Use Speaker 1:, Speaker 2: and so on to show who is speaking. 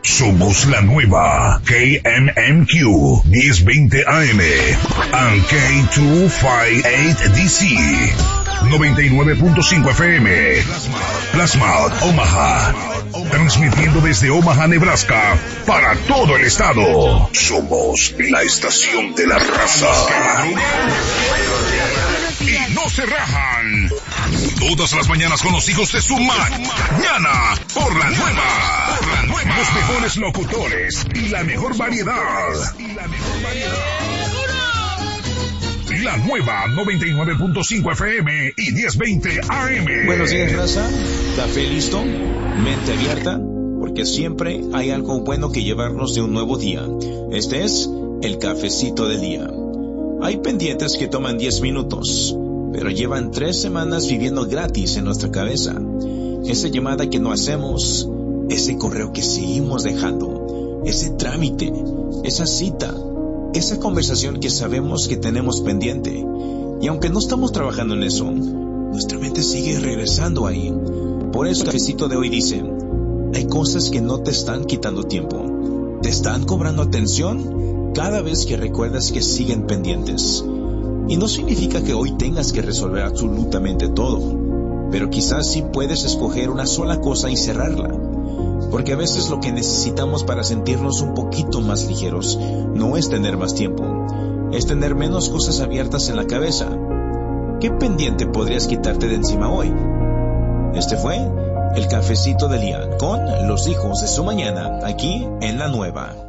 Speaker 1: Somos la nueva KMMQ 1020 AM and K258DC 99.5 FM Plasma Omaha, transmitiendo desde Omaha, Nebraska para todo el estado. Somos la estación de la raza. Y no se rajan. Todas las mañanas con los hijos de su mañana por la nueva. Los mejores locutores y la mejor variedad. La nueva 99.5 FM y 1020 AM.
Speaker 2: Buenos días, raza. Café listo, mente abierta, porque siempre hay algo bueno que llevarnos de un nuevo día. Este es el cafecito del día. Hay pendientes que toman 10 minutos, pero llevan 3 semanas viviendo gratis en nuestra cabeza. Esa llamada que no hacemos, ese correo que seguimos dejando, ese trámite, esa cita, esa conversación que sabemos que tenemos pendiente. Y aunque no estamos trabajando en eso, nuestra mente sigue regresando ahí. Por eso el cafecito de hoy dice: hay cosas que no te están quitando tiempo, te están cobrando atención cada vez que recuerdas que siguen pendientes. Y no significa que hoy tengas que resolver absolutamente todo, pero quizás sí puedes escoger una sola cosa y cerrarla. Porque a veces lo que necesitamos para sentirnos un poquito más ligeros no es tener más tiempo, es tener menos cosas abiertas en la cabeza. ¿Qué pendiente podrías quitarte de encima hoy? Este fue el cafecito de Lian con los hijos de su mañana, aquí en La Nueva.